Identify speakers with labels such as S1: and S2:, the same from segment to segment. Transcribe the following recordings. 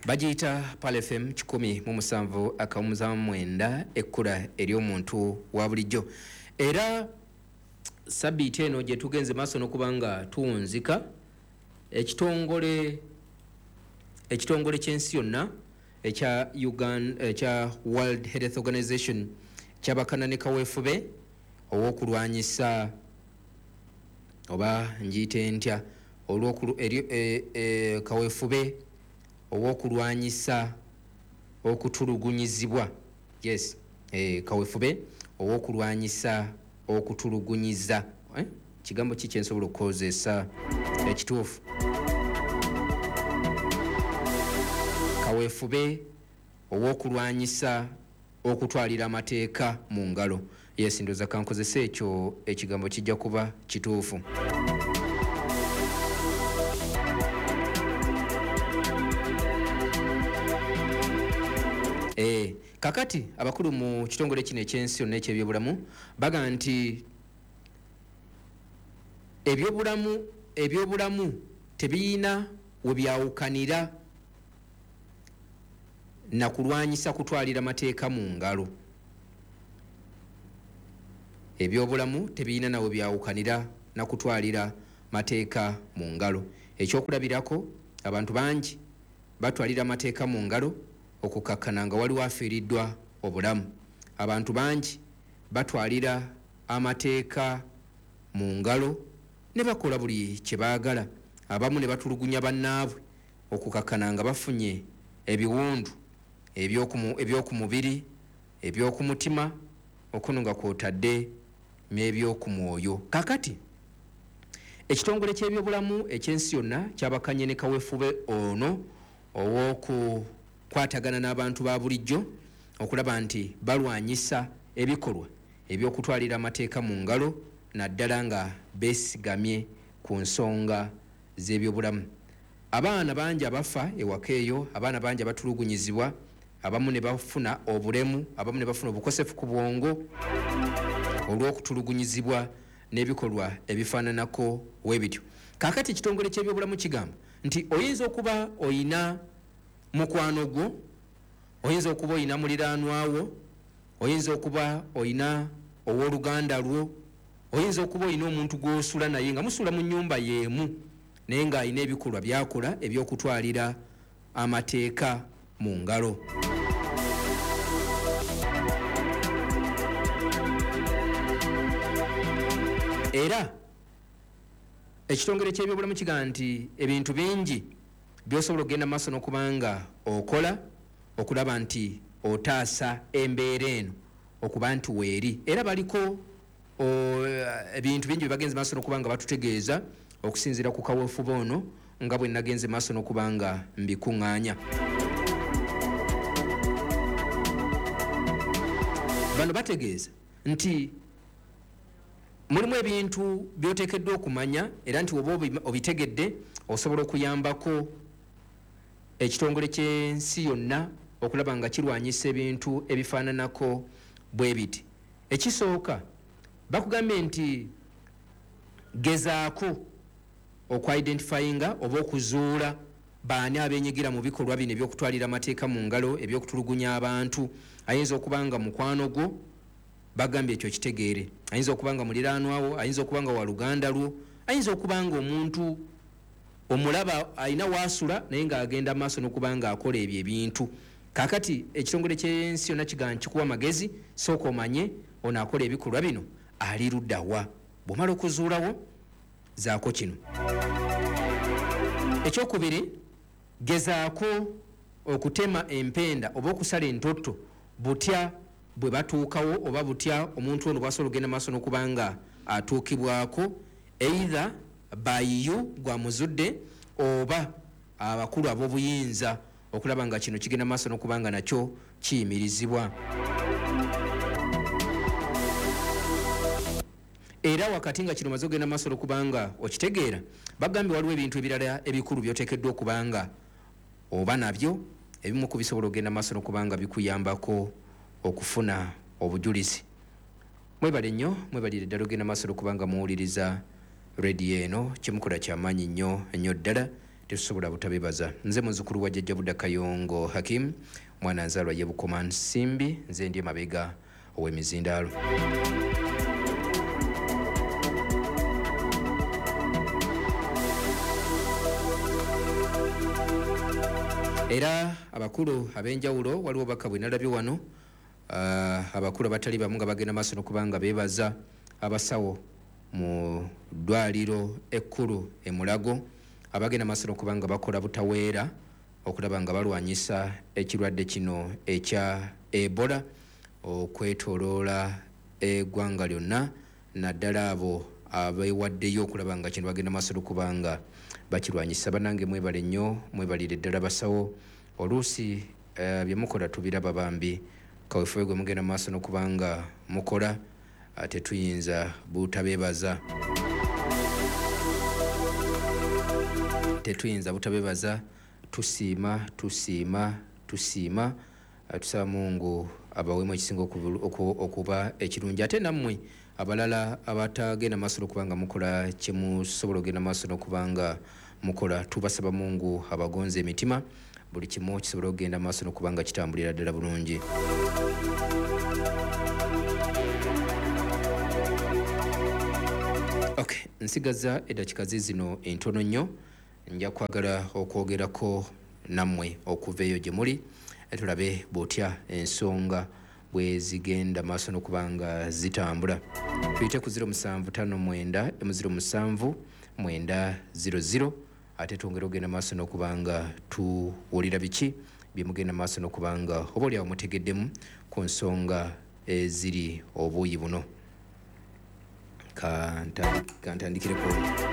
S1: Bagiyita Pal FM 107.9 ekkula eri omuntu wa bulijjo. Era sabbiiti eno gye tugenze maaso n'okubanga tuwunzika ekitongole ky'ensi yonna ekya Uganda ekya World Health Organization kyabakana ne kaweefube ow'okulwanyisa oba njiyite ntya kaweefube ow'okulwanyisa okutulugunyizibwa. Yes, kaweefube ow'okulwanyisa okutulugunyiza. Kigambo ki kyensobola okukozesa ekituufu? Kaweefube ow'okulwanyisa okutwalira amateeka mu ngalo. Yes, ndoza kankozesa ekyo ekigambo kijja kuba kituufu. Kakati abakulu mu kitongole kino ekyensi yonna eky'ebyobulamu baga nti ebyobulamu tebiyina we byawukanira na kulwanyisa kutwalira mateeka mu ngalo. Ebyobulamu tebiyina nawe byawukanira na kutwalira mateeka mu ngalo. Ekyokulabirako abantu bangi batwalira amateeka mu ngalo okukakkana nga waliwo afiiriddwa obulamu. Abantu bangi batwalira amateeka mu ngalo ne bakola buli kye baagala. Abamu ne batulugunya bannaabwe okukakkana nga bafunye ebiwundu eby'oku mubiri, eby'oku mutima, okuno nga kwotadde n'eby'oku mwoyo. Kakati ekitongole ky'ebyobulamu ekyensi yonna kyabakanye ne kaweefube ono ow'okukwatagana n'abantu ba bulijjo okulaba nti balwanyisa ebikolwa eby'okutwalira amateeka mu ngalo naddala nga beesigamye ku nsonga z'ebyobulamu. Abaana bangi abafa ewaka eyo, abaana bangi abatulugunyizibwa, abamu ne bafuna obulemu, abamu ne bafuna obukosefu ku bwongo olw'okutulugunyizibwa n'ebikolwa ebifaananako webityo. Kaakati ekitongole ky'ebyobulamu kigamba nti oyinza okuba oyina mukwano gwo, oyinza okuba oyina muliraanwa wo, oyinza okuba oyina owooluganda lwo, oyinza okuba oyina omuntu gw'osula naye nga musula mu nnyumba y'emu naye ng'ayina ebikolwa by'akola eby'okutwalira amateeka mu ngalo. Era ekitongole ky'ebyobulamu kiga nti ebintu bingi by'osobola okugenda maaso n'okubanga okola okulaba nti otaasa embeera eno okuba nti weeri. Era baliko ebintu bingi byebagenze maaso n'okubanga batutegeeza okusinziira ku kaweefube ono nga bwe nagenze maaso n'okubanga mbikuŋŋaanya. Bano bategeeza nti mulimu ebintu by'oteekeddwa okumanya era nti oba obitegedde osobola okuyambako ekitongole ky'ensi yonna okulaba nga kirwanyisa ebintu ebifaananako bwe biti. Ekisooka bakugambye nti gezaako okwidentifyinga oba okuzuula baani abenyigira mu bikolwa bino eby'okutwalira amateeka mu ngalo, eby'okutulugunya abantu. Ayinza okuba nga mukwano gwo, bagambye ekyo kitegeere. Ayinza okuba nga muliraanwa wo, ayinza okuba nga wa luganda lwo, ayinza okuba nga omuntu omulaba ayina waasula naye ng'agenda maaso n'okuba nga akola ebyo ebintu. Kaakati ekitongole ky'ensi yonna kiga nkikuwa amagezi, sooka omanye ono akola ebikolwa bino ali luddawa. Bw'omala okuzuulawo zaako kino. Ekyokubiri, gezaako okutema empenda oba okusala entotto butya bwe batuukawo oba butya omuntu ono bw'asobola okugenda maaso n'okuba nga atuukibwako either bayiyu gwa muzudde oba abakulu ab'obuyinza okulaba nga kino kigenda maaso n'okuba nga nakyo kiyimirizibwa. Era wakati nga kino maze ogenda maaso n'okuba nga okitegeera, bagambye waliwo ebintu ebirala ebikulu by'oteekeddwa okuba nga oba nabyo, ebimu ku bisobola okugenda maaso n'okuba nga bikuyambako okufuna obujulizi. Mwebale nnyo, mwebalire ddala ogenda maaso n'okuba nga muwuliriza radio eno, kimukola kyamaanyi nnyo ddala. tetusobola butabebaza. Nze muzukulu wa Jjajja Budda Kayongo Hakim, mwana nzaalwa ye Bukoma Nsimbi, nze ndi emabega ow'emizindaalo. Era abakulu ab'enjawulo waliwo baka bwe nalabye wano, abakulu abatali bamu nga bagenda maaso n'okubanga beebaza abasawo mu ddwaliro ekkulu e Mulago abagenda maaso n'okubanga bakola butaweera okulaba nga balwanyisa ekirwadde kino ekya Ebola okwetooloola eggwanga lyonna, naddala abo abeewaddeyo okulaba nga kino bagenda maaso n'okubanga bakirwanyisa. Bannange mwebale nnyo, mwebalire ddala basawo, oluusi bye mukola tubiraba bambi, kaweefube gwe mugenda maaso n'okubanga mukola tetuyinza butabeebaza. Tusiima tusaba Mungu abawemu ekisinga okuba ekirungi. Ate nammwe abalala abatagenda maaso n'okubanga mukola kye musobola ogenda maaso n'okubanga mukola, tubasaba Mungu abagonza emitima, buli kimu kisobola okugenda maaso n'okubanga kitambulira ddala bulungi. Okay, nsigaza eddakiika zino entono nnyo, nja kwagala okwogerako nammwe okuva eyo gye muli, tulabe bw'otya ensonga bwe zigenda maaso n'okubanga zitambula. Tuyite ku 0759070900 ate twongere ogenda maaso n'okubanga tuwulira biki bye mugenda maaso n'okubanga oba oli awo mutegeddemu ku nsonga eziri obuuyi buno. Kantandikireko.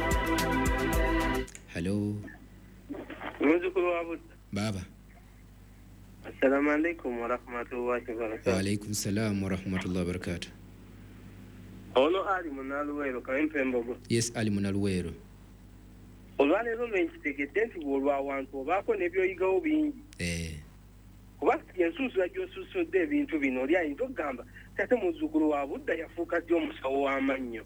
S1: Hello.
S2: Muzukulu wa Budda.
S1: Baba.
S2: Assalamu alaikum wa rahmatullahi wa barakatuh.
S1: Wa alaikum salam wa rahmatullahi wa barakatuh.
S2: Ono Ali Munaluwero Kawempe Mbogo.
S1: Yes, Ali Munaluwero.
S2: Olwaleero lwenkitegedde nti bw'olwawantu obaako n'ebyoyigawo bingi. Kuba ensuusu gy'osuusudde ebintu bino oli ayinza okugamba tate muzzukulu wa Budda yafuuka ddi omusawo w'amannyo.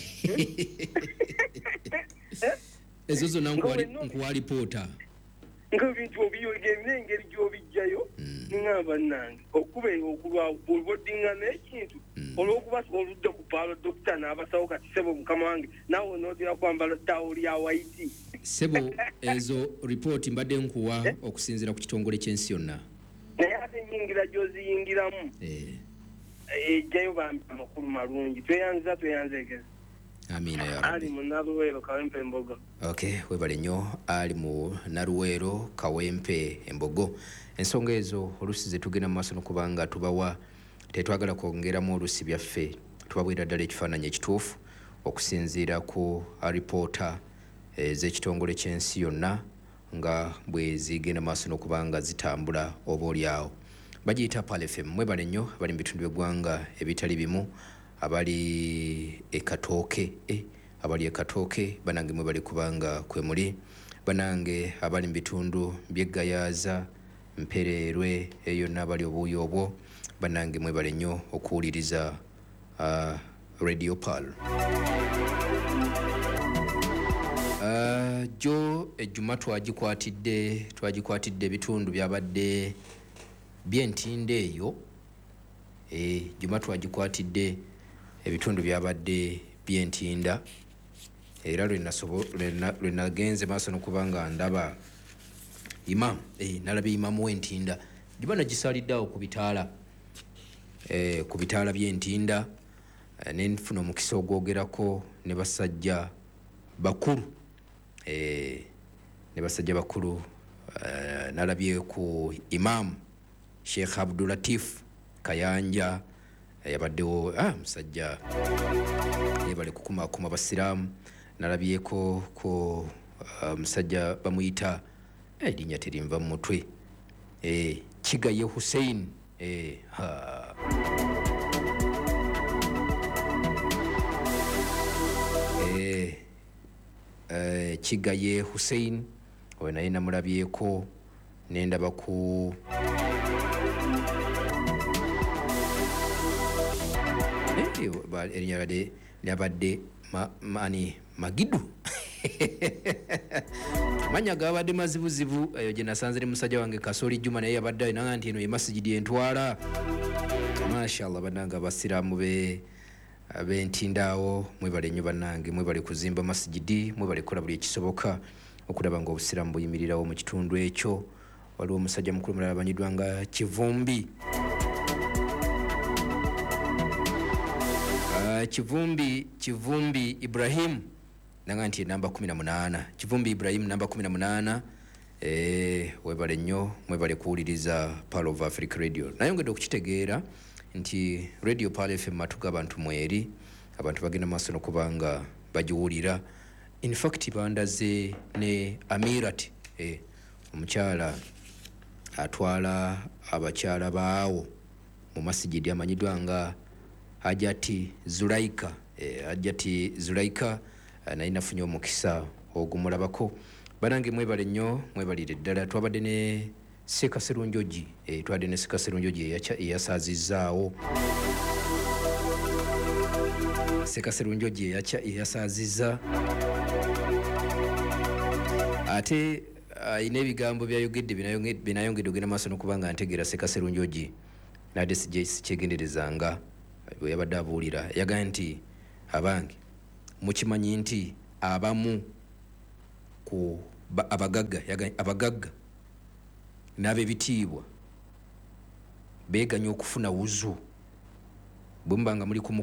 S1: Ezo zonna nkuwa lipoota.
S2: Nk'ebintu obiyogerera engeri gy'obijjayo ngamba nange okuba olw'oddiŋŋana ekintu olw'okuba oludde ku paalo dokita n'abasawo kati sebo mukama wange naawe onootera kwambala ttawuli ya waiti.
S1: Sebo ezo ripooti mbadde nkuwa okusinziira ku kitongole ky'ensi yonna.
S2: Naye ate ennyingira gy'oziyingiramu ejjayo bambi amakulu malungi. Tweyanzegeza.
S1: Amina ya Rabbi.
S2: Ali Munaluwero Kawempe Embogo.
S1: Okay, webale nnyo Ali Munaluwero Kawempe Embogo. Ensonga ezo oluusi ze tugenda mu maaso n'okubanga tubawa tetwagala kwongeramu oluusi byaffe, tubabwera ddala ekifaananyi ekituufu okusinziira ku alipoota ez'ekitongole ky'ensi yonna nga bwe zigenda maaso n'okubanga zitambula oba oliawo. Bagiyita Pal FM. Mwebale nnyo abali mu bitundu by'eggwanga ebitali bimu, abali ekatooke banange mwebale kubanga kwe muli, banange abali mu bitundu by'eggayaaza Mpererwe eyo n'abali obuuyi obwo, banange mwebale nnyo okuwuliriza Radio Pal. Jo ejjuma twagikwatidde ebitundu byabadde by'entindo eyo. Juma twagikwatidde ebitundu byabadde by'entinda, era lwe nagenze maaso n'okubanga ndaba imam nalabye imamu w'entinda Juma nagisaliddeawo ku bitaala by'entinda, nenfuna omukisa ogwogerako ne basajja bakulu nalabye ku Imam Sheikh Abdulatif Kayanja yabaddewo musajja yebale kukumakuma basiraamu. Nalabyeko ku musajja bamuyita erinnya terimva mu mutwe, Kigaye Hussein Kigaye Hussein oyo naye namulabyeko, nendaba ku erinnya lyabadde Magidu manya gabadde mazibuzibu eyo gye nasanze ne musajja wange Kasoli Juma naye yabadde ayina nti eno ye masjidi entwala. Mashallah bannange abasiraamu ab'entindaawo mwebale nnyo bannange, mwebale kuzimba masjidi, mwebale kukola buli ekisoboka okulaba ng'obusiraamu buyimirirawo mu kitundu ekyo. Waliwo omusajja mukulu mulala amanyiddwa nga Kivumbi. Kivumbi Ibrahim nanga nti namba 18. Kivumbi Ibrahim namba 18. Webale nnyo, mwebale kuwuliriza Pearl of Africa Radio. Nayongedde okukitegeera nti Radio Pearl FM matuga abantu mweri, abantu bagenda maaso n'okubanga bagiwulira. In fact bandaze ne Amirat omukyala atwala abakyala baawo mu masjidi amanyiddwa nga Hajati Zulaika. Hajati Zulaika naye nafunye omukisa ogumulabako. Banange mwebale nnyo, mwebalire ddala. Twabadde ne Seka Serunjoji, twadde ne Seka Serunjoji eyasaazizaawo. Seka Serunjoji eyasaazizza. Ate ayina ebigambo byayogedde binayongedde ogenda maaso n'okubanga ntegeera Seka Serunjoji nadde sikyegenderezanga bwe yabadde abuulira. Yagamba nti abange mukimanyi nti abamu ku abagagga n'ab'ebitiibwa beeganya okufuna wuzu bwe mubanga muli ku